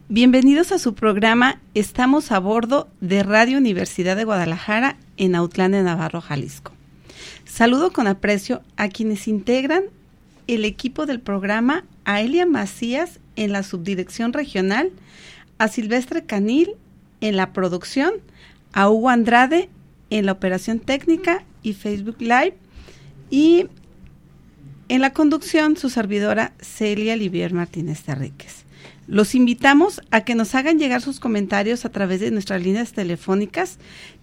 Bienvenidos a su programa Estamos a bordo de Radio Universidad de Guadalajara en Autlán de Navarro, Jalisco. Saludo con aprecio a quienes integran el equipo del programa, a Elia Macías en la subdirección regional, a Silvestre Canil en la producción, a Hugo Andrade en la operación técnica y Facebook Live, y en la conducción su servidora Celia Livier Martínez Terríquez. Los invitamos a que nos hagan llegar sus comentarios a través de nuestras líneas telefónicas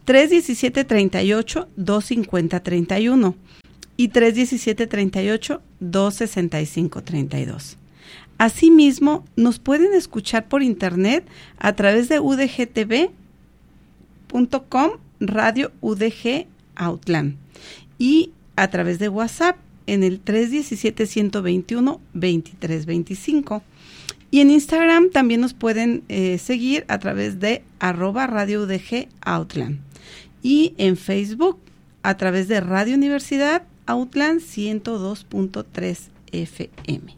317-38-250-31 y 317-38-265-32. Asimismo, nos pueden escuchar por internet a través de udgtv.com, Radio UDG Autlán, y a través de WhatsApp en el 317-121-2325. Y en Instagram también nos pueden seguir a través de @Radio UDG Autlán. Y en Facebook a través de Radio Universidad Autlán 102.3 FM.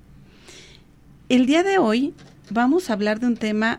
El día de hoy vamos a hablar de un tema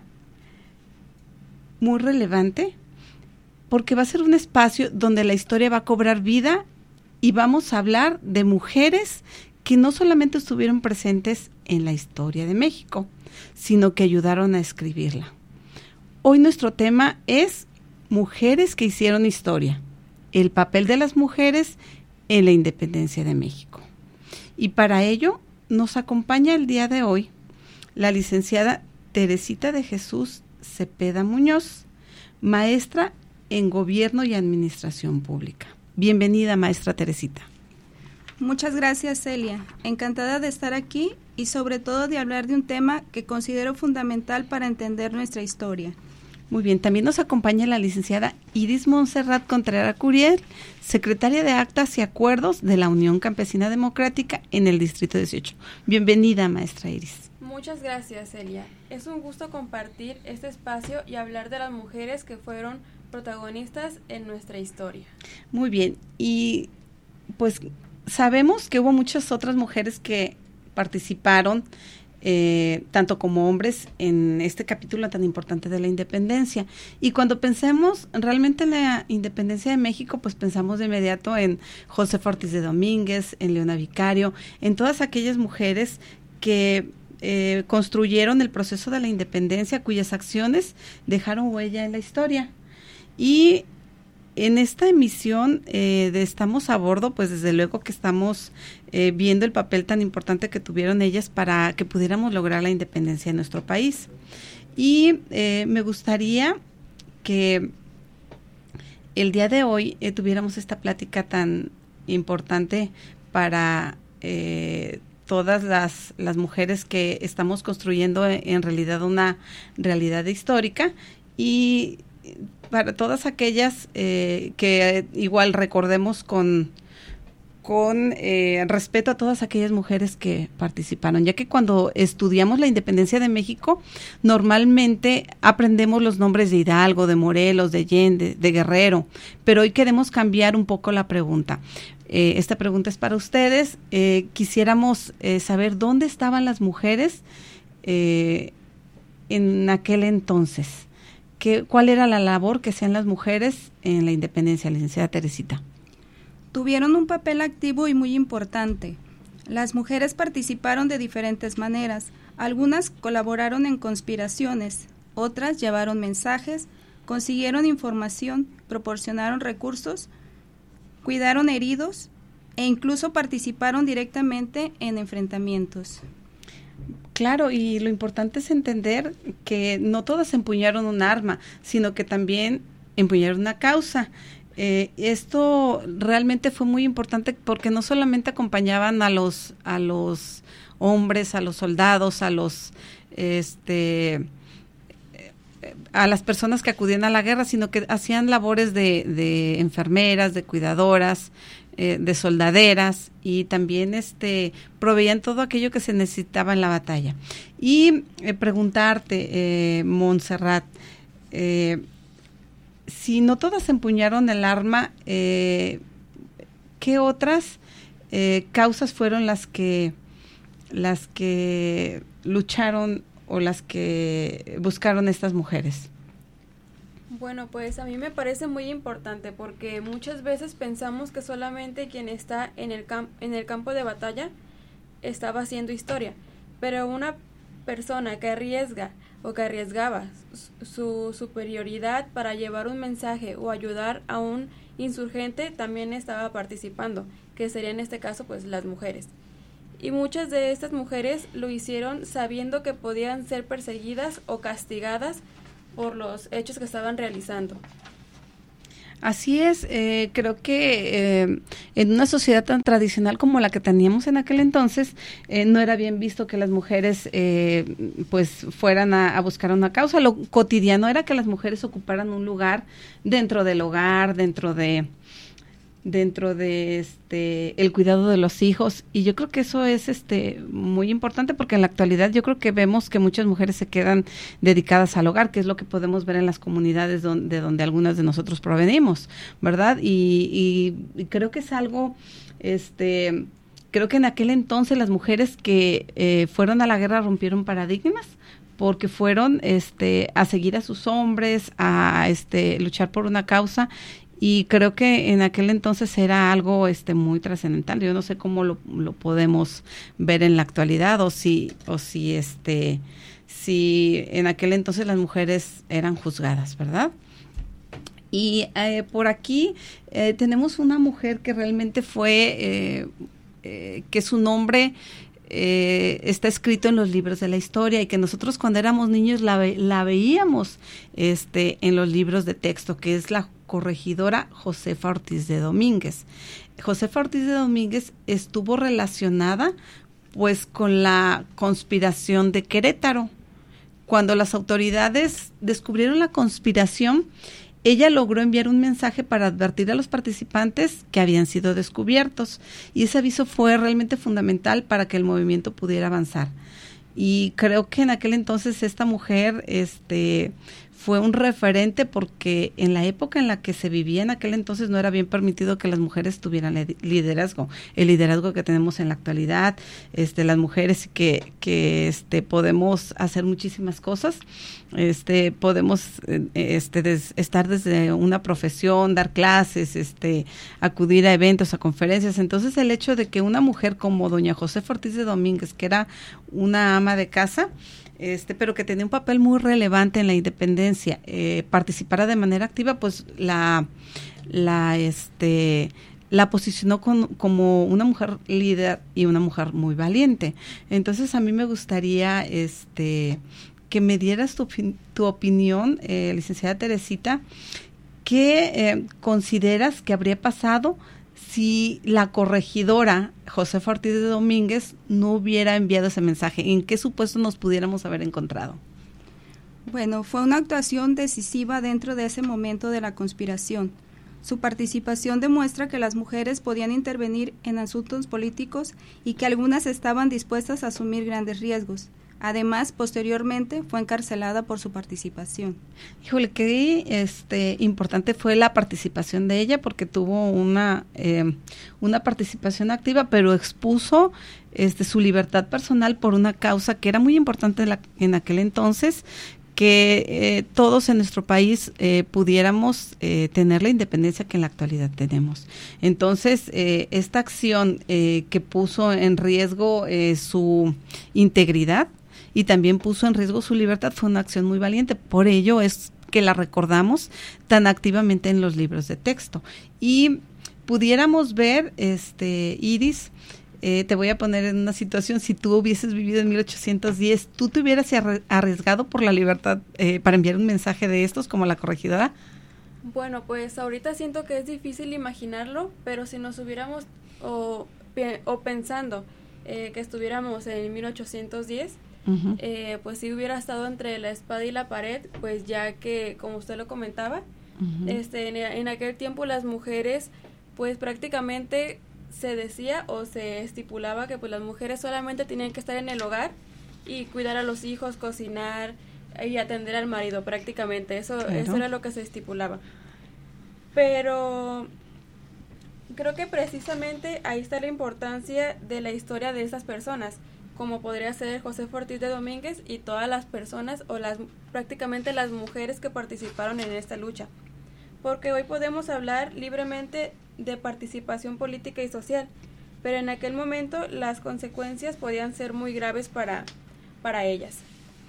muy relevante porque va a ser un espacio donde la historia va a cobrar vida y vamos a hablar de mujeres que no solamente estuvieron presentes en la historia de México, sino que ayudaron a escribirla. Hoy nuestro tema es Mujeres que hicieron historia, el papel de las mujeres en la independencia de México. Y para ello nos acompaña el día de hoy la licenciada Teresita de Jesús Cepeda Muñoz, maestra en Gobierno y Administración Pública. Bienvenida, maestra Teresita. Muchas gracias, Celia. Encantada de estar aquí y sobre todo de hablar de un tema que considero fundamental para entender nuestra historia. Muy bien, también nos acompaña la licenciada Iris Montserrat Contreras Curiel, secretaria de Actas y Acuerdos de la Unión Campesina Democrática en el Distrito 18. Bienvenida, maestra Iris. Muchas gracias, Celia. Es un gusto compartir este espacio y hablar de las mujeres que fueron protagonistas en nuestra historia. Muy bien, y pues sabemos que hubo muchas otras mujeres que participaron, tanto como hombres, en este capítulo tan importante de la independencia. Y cuando pensemos realmente en la independencia de México, pues pensamos de inmediato en Josefa Ortiz de Domínguez, en Leona Vicario, en todas aquellas mujeres que construyeron el proceso de la independencia, cuyas acciones dejaron huella en la historia. Y en esta emisión de Estamos a Bordo, pues desde luego que estamos viendo el papel tan importante que tuvieron ellas para que pudiéramos lograr la independencia de nuestro país. Y me gustaría que el día de hoy tuviéramos esta plática tan importante para todas las mujeres que estamos construyendo en realidad una realidad histórica, y para todas aquellas que igual recordemos con respeto a todas aquellas mujeres que participaron, ya que cuando estudiamos la independencia de México, normalmente aprendemos los nombres de Hidalgo, de Morelos, de Allende, de Guerrero, pero hoy queremos cambiar un poco la pregunta. Esta pregunta es para ustedes. Quisiéramos saber dónde estaban las mujeres en aquel entonces. ¿Cuál era la labor que hacían las mujeres en la independencia, licenciada Teresita? Tuvieron un papel activo y muy importante. Las mujeres participaron de diferentes maneras. Algunas colaboraron en conspiraciones, otras llevaron mensajes, consiguieron información, proporcionaron recursos, cuidaron heridos e incluso participaron directamente en enfrentamientos. Claro, y lo importante es entender que no todas empuñaron un arma, sino que también empuñaron una causa. Esto realmente fue muy importante porque no solamente acompañaban a los hombres, a los soldados, a las personas que acudían a la guerra, sino que hacían labores de enfermeras, de cuidadoras, de soldaderas, y también proveían todo aquello que se necesitaba en la batalla. Y preguntarte, Montserrat, si no todas empuñaron el arma, ¿qué otras causas fueron las que lucharon las que buscaron estas mujeres? Bueno, pues a mí me parece muy importante porque muchas veces pensamos que solamente quien está en el campo de batalla estaba haciendo historia, pero una persona que arriesga o que arriesgaba su superioridad para llevar un mensaje o ayudar a un insurgente también estaba participando, que sería en este caso pues las mujeres. Y muchas de estas mujeres lo hicieron sabiendo que podían ser perseguidas o castigadas por los hechos que estaban realizando. Así es, creo que en una sociedad tan tradicional como la que teníamos en aquel entonces, no era bien visto que las mujeres pues fueran a buscar una causa. Lo cotidiano era que las mujeres ocuparan un lugar dentro del hogar, dentro de el cuidado de los hijos, y yo creo que eso es muy importante, porque en la actualidad yo creo que vemos que muchas mujeres se quedan dedicadas al hogar, que es lo que podemos ver en las comunidades de donde algunas de nosotros provenimos, ¿verdad? Y creo que es algo, creo que en aquel entonces las mujeres que fueron a la guerra rompieron paradigmas, porque fueron a seguir a sus hombres, a luchar por una causa. Y creo que en aquel entonces era algo muy trascendental. Yo no sé cómo lo podemos ver en la actualidad, o si en aquel entonces las mujeres eran juzgadas, ¿verdad? Y por aquí tenemos una mujer que realmente fue, que su nombre está escrito en los libros de la historia, y que nosotros cuando éramos niños la veíamos en los libros de texto, que es la corregidora Josefa Ortiz de Domínguez. Josefa Ortiz de Domínguez estuvo relacionada pues con la conspiración de Querétaro. Cuando las autoridades descubrieron la conspiración, ella logró enviar un mensaje para advertir a los participantes que habían sido descubiertos, y ese aviso fue realmente fundamental para que el movimiento pudiera avanzar. Y creo que en aquel entonces esta mujer fue un referente, porque en la época en la que se vivía en aquel entonces no era bien permitido que las mujeres tuvieran liderazgo, el liderazgo que tenemos en la actualidad, las mujeres que podemos hacer muchísimas cosas, podemos estar desde una profesión, dar clases, acudir a eventos, a conferencias. Entonces el hecho de que una mujer como doña Josefa Ortiz de Domínguez, que era una ama de casa, pero que tenía un papel muy relevante en la independencia, participara de manera activa, pues la posicionó como una mujer líder y una mujer muy valiente. Entonces a mí me gustaría que me dieras tu opinión, licenciada Teresita. ¿Qué consideras que habría pasado si la corregidora Josefa Ortiz de Domínguez no hubiera enviado ese mensaje? ¿En qué supuesto nos pudiéramos haber encontrado? Bueno, fue una actuación decisiva dentro de ese momento de la conspiración. Su participación demuestra que las mujeres podían intervenir en asuntos políticos y que algunas estaban dispuestas a asumir grandes riesgos. Además, posteriormente fue encarcelada por su participación. Híjole, qué importante fue la participación de ella, porque tuvo una participación activa, pero expuso su libertad personal por una causa que era muy importante en aquel entonces, que todos en nuestro país pudiéramos tener la independencia que en la actualidad tenemos. Entonces, esta acción que puso en riesgo su integridad y también puso en riesgo su libertad fue una acción muy valiente. Por ello es que la recordamos tan activamente en los libros de texto. Y pudiéramos ver, Iris, te voy a poner en una situación: si tú hubieses vivido en 1810, ¿tú te hubieras arriesgado por la libertad para enviar un mensaje de estos como la corregidora? Bueno, pues ahorita siento que es difícil imaginarlo, pero si nos hubiéramos o pensando que estuviéramos en 1810, uh-huh. Pues sí hubiera estado entre la espada y la pared, pues ya que, como usted lo comentaba, uh-huh. En aquel tiempo las mujeres pues prácticamente se decía o se estipulaba que pues las mujeres solamente tenían que estar en el hogar y cuidar a los hijos, cocinar y atender al marido prácticamente. Eso era lo que se estipulaba. Pero creo que precisamente ahí está la importancia de la historia de esas personas, como podría ser José Ortiz de Domínguez y todas las personas o prácticamente las mujeres que participaron en esta lucha. Porque hoy podemos hablar libremente de participación política y social, pero en aquel momento las consecuencias podían ser muy graves para ellas.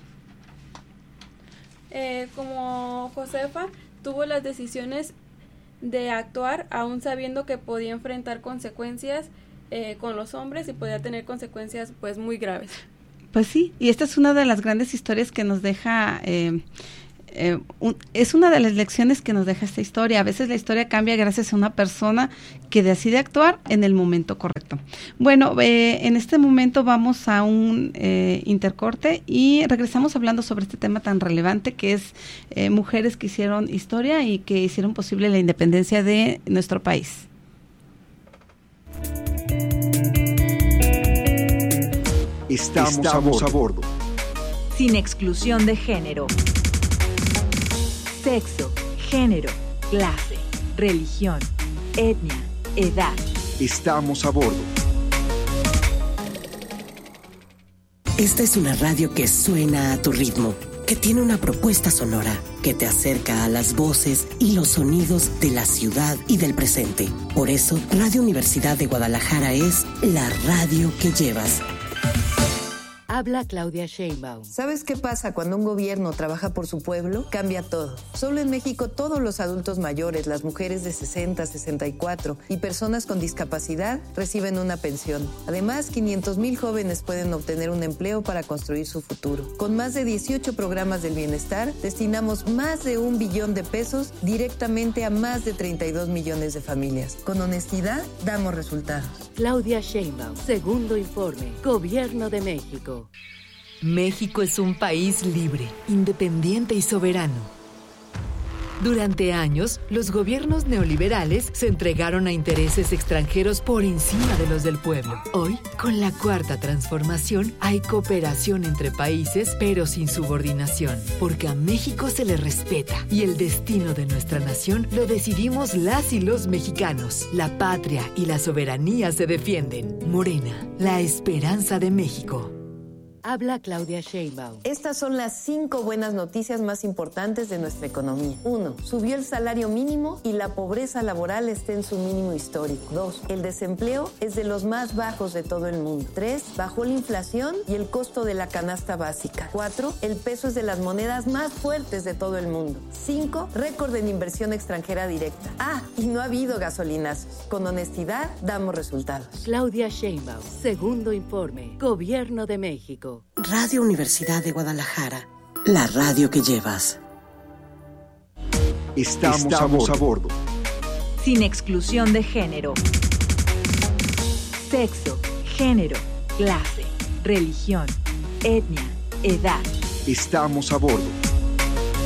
Como Josefa tuvo las decisiones de actuar aún sabiendo que podía enfrentar consecuencias con los hombres y podía tener consecuencias pues muy graves. Pues sí, y esta es una de las grandes historias que nos deja, es una de las lecciones que nos deja esta historia. A veces la historia cambia gracias a una persona que decide actuar en el momento correcto. Bueno, en este momento vamos a un intercorte y regresamos hablando sobre este tema tan relevante que es mujeres que hicieron historia y que hicieron posible la independencia de nuestro país. Estamos a bordo. Sin exclusión de género. Sexo, género, clase, religión, etnia, edad. Estamos a bordo. Esta es una radio que suena a tu ritmo, que tiene una propuesta sonora, que te acerca a las voces y los sonidos de la ciudad y del presente. Por eso, Radio Universidad de Guadalajara es la radio que llevas. Habla Claudia Sheinbaum. ¿Sabes qué pasa cuando un gobierno trabaja por su pueblo? Cambia todo. Solo en México todos los adultos mayores, las mujeres de 60, 64 y personas con discapacidad reciben una pensión. Además, 500,000 jóvenes pueden obtener un empleo para construir su futuro. Con más de 18 programas del bienestar, destinamos más de 1 billón de pesos directamente a más de 32 millones de familias. Con honestidad, damos resultados. Claudia Sheinbaum, segundo informe, Gobierno de México. México es un país libre, independiente y soberano. Durante años, los gobiernos neoliberales se entregaron a intereses extranjeros por encima de los del pueblo. Hoy, con la Cuarta Transformación, hay cooperación entre países, pero sin subordinación, porque a México se le respeta y el destino de nuestra nación lo decidimos las y los mexicanos. La patria y la soberanía se defienden. Morena, la esperanza de México. Habla Claudia Sheinbaum. Estas son las 5 buenas noticias más importantes de nuestra economía. 1. Subió el salario mínimo y la pobreza laboral está en su mínimo histórico. 2. El desempleo es de los más bajos de todo el mundo. 3. Bajó la inflación y el costo de la canasta básica. 4. El peso es de las monedas más fuertes de todo el mundo. 5. Récord en inversión extranjera directa. Y no ha habido gasolinazos. Con honestidad, damos resultados. Claudia Sheinbaum, segundo informe, Gobierno de México. Radio Universidad de Guadalajara, la radio que llevas. Estamos a bordo. Sin exclusión de género. Sexo, género, clase, religión, etnia, edad. Estamos a bordo.